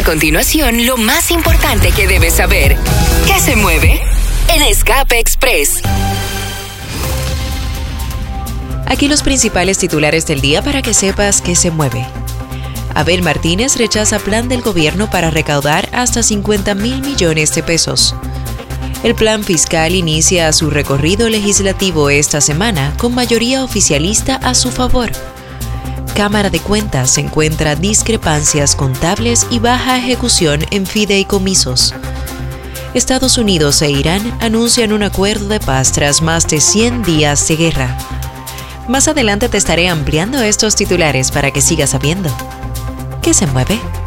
continuación lo más importante que debes saber. ¿Qué se mueve? En Escape Express. Aquí los principales titulares del día para que sepas qué se mueve. Abel Martínez rechaza plan del gobierno para recaudar hasta 50.000 millones de pesos. El plan fiscal inicia su recorrido legislativo esta semana con mayoría oficialista a su favor. Cámara de Cuentas encuentra discrepancias contables y baja ejecución en fideicomisos. Estados Unidos e Irán anuncian un acuerdo de paz tras más de 100 días de guerra. Más adelante te estaré ampliando estos titulares para que sigas sabiendo. ¿Qué se mueve?